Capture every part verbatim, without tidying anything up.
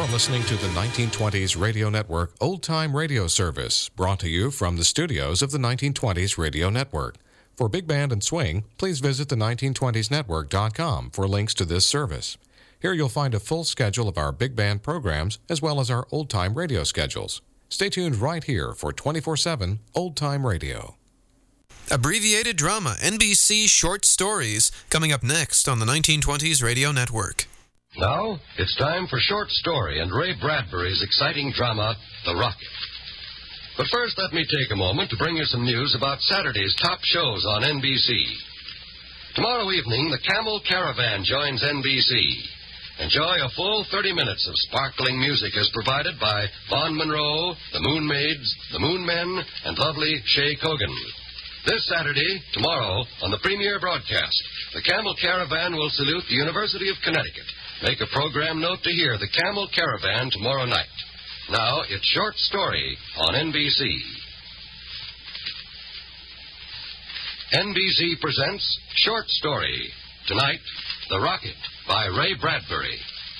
You're listening to the nineteen twenties Radio Network Old Time Radio Service, brought to you from the studios of the nineteen twenties Radio Network. For Big Band and Swing, please visit the nineteen twenties network dot com for links to this service. Here you'll find a full schedule of our big band programs as well as our old-time radio schedules. Stay tuned right here for twenty-four seven Old Time Radio. Abbreviated drama, N B C Short Stories, coming up next on the nineteen twenties Radio Network. Now, it's time for Short Story and Ray Bradbury's exciting drama, The Rocket. But first, let me take a moment to bring you some news about Saturday's top shows on N B C. Tomorrow evening, the Camel Caravan joins N B C. Enjoy a full thirty minutes of sparkling music as provided by Vaughn Monroe, the Moon Maids, the Moon Men, and lovely Shay Kogan. This Saturday, tomorrow, on the premiere broadcast, the Camel Caravan will salute the University of Connecticut. Make a program note to hear the Camel Caravan tomorrow night. Now, it's Short Story on N B C. N B C presents Short Story. Tonight, The Rocket by Ray Bradbury.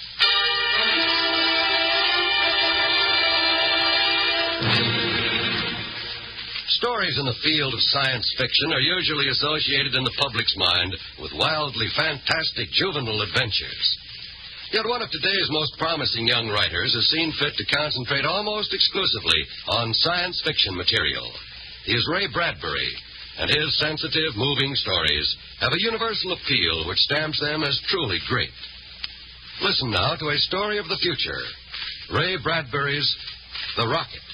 Stories in the field of science fiction are usually associated in the public's mind with wildly fantastic juvenile adventures. Yet one of today's most promising young writers has seen fit to concentrate almost exclusively on science fiction material. He is Ray Bradbury, and his sensitive, moving stories have a universal appeal which stamps them as truly great. Listen now to a story of the future, Ray Bradbury's The Rocket.